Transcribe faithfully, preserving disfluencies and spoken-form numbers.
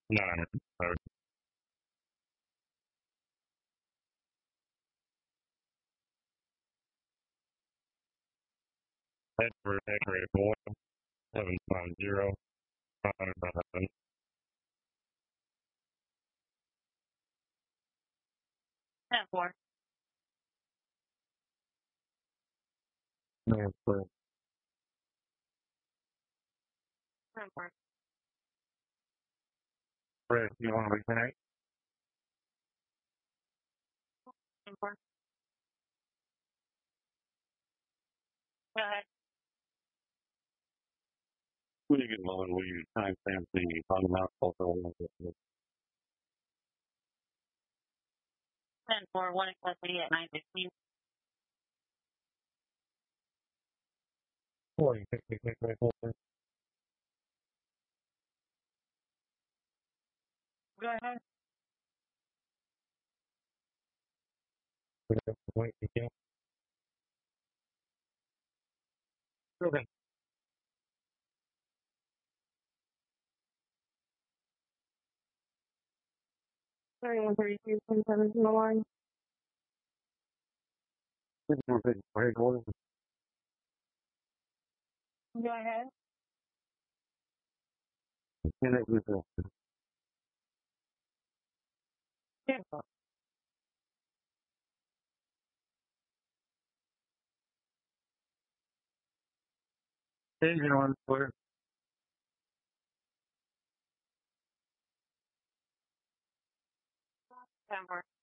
Nine. Uh, Edward X-ray boy, seven five zero, five seven. ten four. Nine four. ten four. Chris, you want to reconnect? ten four. Go ahead. Will you get lower? Will you timestamp the on the mouse also? ten four, one exactly at nine fifteen. Four, you pick, pick, pick, pick, pick. Go ahead. Wait, you can't. Okay. thirty-one thirty-two, twenty-seven from the line. Go ahead. Yeah. Engine on clear. ten four.